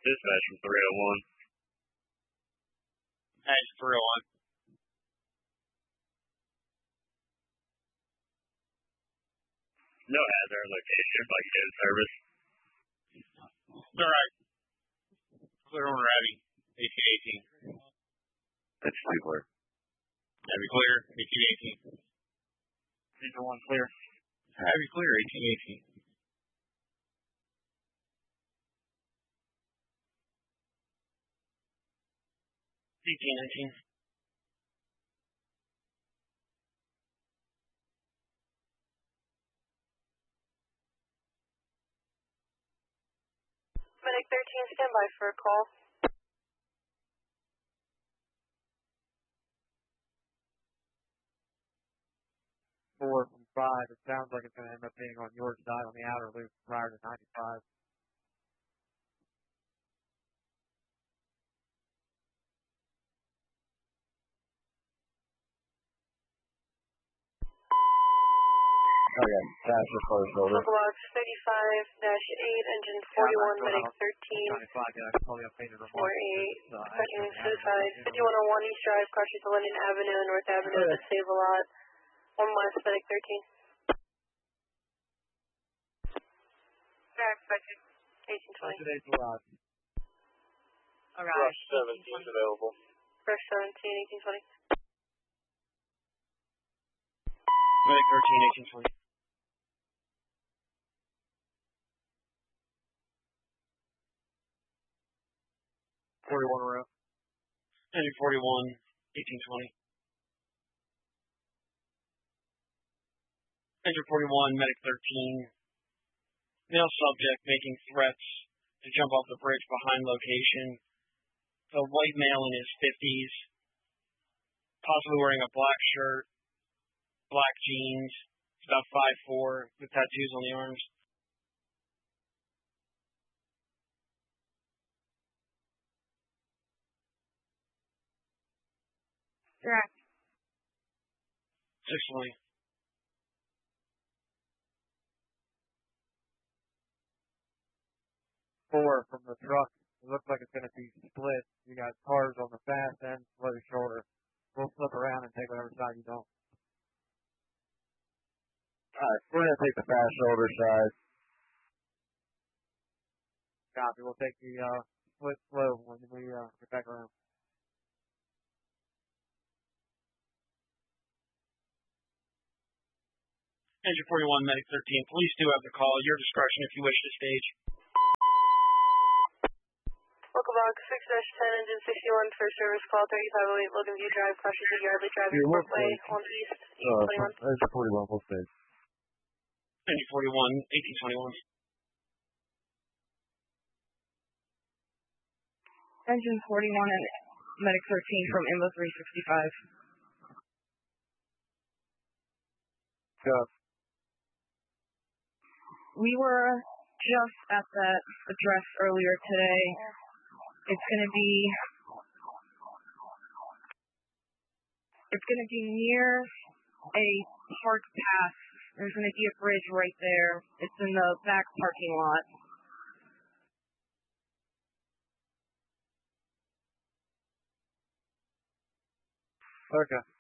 Dispatch from 301. That's 301. No hazard location, if I can get service. All right. Clear on Ravi, 1818. That's clear. Ravi clear, 1818. 301 clear. Ravi clear, 1818. CT19. Medic 13, stand by for a call. Four from 5. It sounds like it's going to end up being on your side on the outer loop prior to 95. Okay, pass the first shoulder. Box 35-8, engine 41, medic 13. 48, touching suicide. 5101 East Drive, crosses to London Avenue and North Avenue at the Save-A-Lot. 1 miles, medic 13. Back, budget. 1820. Today's garage. Alright. 17 is available. Fresh 17, 1820. Medic 13, 1820. 41 route. Engine 41, 1820. Engine 41, medic 13. Male subject making threats to jump off the bridge behind location. A white male in his 50s, possibly wearing a black shirt, black jeans. He's about 5'4", with tattoos on the arms. Direct. 620. 4 from the truck. It looks like it's going to be split. You got cars on the fast end, slow shoulder. We'll flip around and take whatever side you don't. Alright, we're going to take the fast shoulder side. Copy. We'll take the split slow when we get back around. Engine 41, medic 13. Police do have the call. Your discretion if you wish to stage. Local box 6-10, engine 61, first service call 3508, Logan View Drive, crosses the Yardley Driving Parkway, on east, 1821. Engine 41, full stage. Engine 41, 1821. Engine 41 and medic 13 from Invo 365. Go. We were just at that address earlier today. It's going to be near a park path. There's going to be a bridge right there. It's in the back parking lot. Okay.